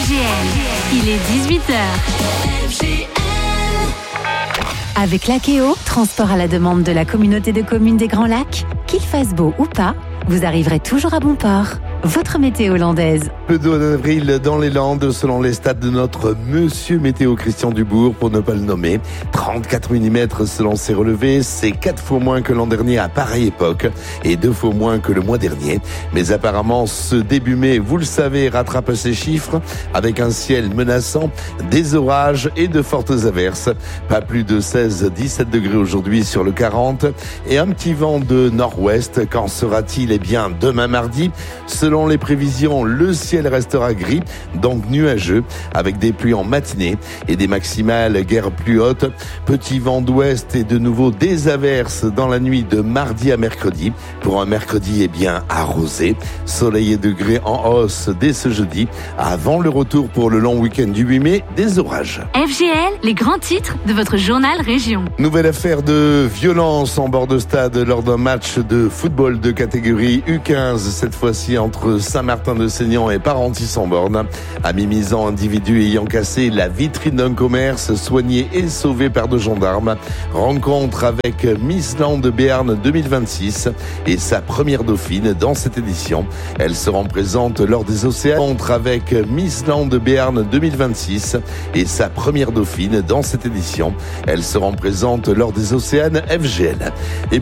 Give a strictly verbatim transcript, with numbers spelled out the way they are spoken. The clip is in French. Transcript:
F G L, il est dix-huit heures. F G L. Avec Lakeo, transport à la demande de la communauté de communes des Grands Lacs, qu'il fasse beau ou pas, vous arriverez toujours à bon port. Votre météo landaise. Le deux avril dans les Landes, selon les stats de notre monsieur météo Christian Dubourg, pour ne pas le nommer. trente-quatre millimètres selon ses relevés, c'est quatre fois moins que l'an dernier à pareille époque et deux fois moins que le mois dernier. Mais apparemment, ce début mai, vous le savez, rattrape ces chiffres avec un ciel menaçant, des orages et de fortes averses. Pas plus de seize à dix-sept degrés aujourd'hui sur le quarante et un petit vent de nord-ouest. Quand sera-t-il? Eh bien, demain mardi, selon Selon les prévisions, le ciel restera gris, donc nuageux, avec des pluies en matinée et des maximales guère plus hautes. Petit vent d'ouest et de nouveau des averses dans la nuit de mardi à mercredi. Pour un mercredi, eh bien, arrosé. Soleil et degrés en hausse dès ce jeudi. Avant le retour pour le long week-end du huit mai, des orages. F G L, les grands titres de votre journal région. Nouvelle affaire de violence en bord de stade lors d'un match de football de catégorie U quinze, cette fois-ci entre Saint-Martin-de-Seignan et Parentis-en-Born. À Mimizan, individu ayant cassé la vitrine d'un commerce, soigné et sauvé par deux gendarmes. Rencontre avec Miss Land Béarn deux mille vingt-six et sa première dauphine dans cette édition. Elle se rend présente lors des Océanes. Rencontre avec Miss Land Béarn deux mille vingt-six et sa première dauphine dans cette édition. Elle se rend présente lors des Océanes F G L. Et